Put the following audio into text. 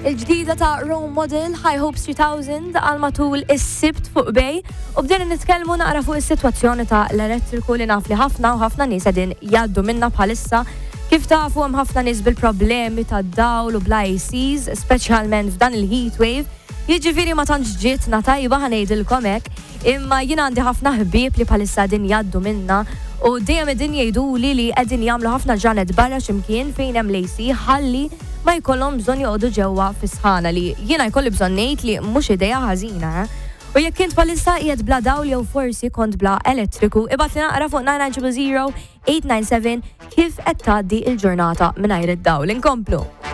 il-ġdida ta' Rome Model High Hopes 3000 għal matul is-sibt fuq bej u bdejna nitkellmu naqra fuq is-sitwazzjoni ta' l-elettriku li naf li ħafna u ħafna nies qegħdin jgħaddu minna bħalissa. Kif tafu hemm ħafna nies bil-problemi tad-dawl u bl-ICs, speċjalment f'dan il-heat wave. Jiġifieri ma tantx ġietna tajba ħanejdilkom hekk, imma jien għandi ħafna ħbieb li bħalissa din jgħaddu minna u dejjem qegħdin jgħiduli li qegħdin jagħmlu ħafna ġranet barra x'imkien fejn hemm l-AC ħalli ma jkollhom bżonn joqogħdu ġewwa fis-sħana li jiena jkolli bżonn ngħid li mhux idea ħażina. U jekk int bħalissa qiegħed bla dawl jew forsi kont bla elettriku, ibgħat li naqra fuq 9900 897 kif qed tgħaddi l-ġurnata mingħajr id-dawl. Inkomplu.